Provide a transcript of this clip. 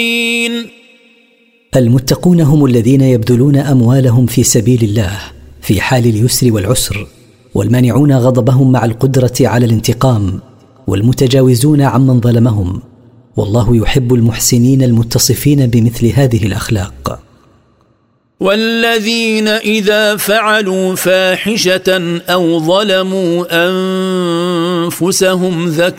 المتقون هم الذين يبذلون أموالهم في سبيل الله في حال اليسر والعسر، والمانعون غضبهم مع القدرة على الانتقام، والمتجاوزون عمن ظلمهم، والله يحب المحسنين المتصفين بمثل هذه الأخلاق. والذين إذا فعلوا فاحشة أو ظلموا أنفسهم ذكروا